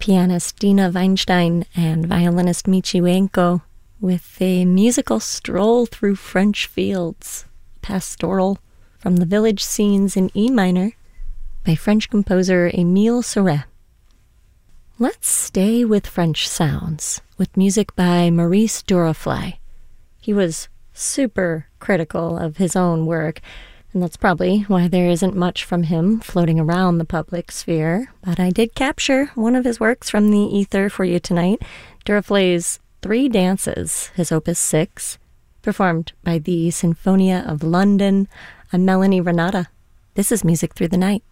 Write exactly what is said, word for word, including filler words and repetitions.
pianist Dina Weinstein and violinist Michi Wenko with a musical stroll through French fields, pastoral, from the village scenes in E minor by French composer Émile Souret. Let's stay with French sounds, with music by Maurice Duruflé. He was super critical of his own work, and that's probably why there isn't much from him floating around the public sphere, but I did capture one of his works from the ether for you tonight, Duruflé's Three Dances, his opus six, performed by the Sinfonia of London. I'm Melanie Renata. This is Music Through the Night.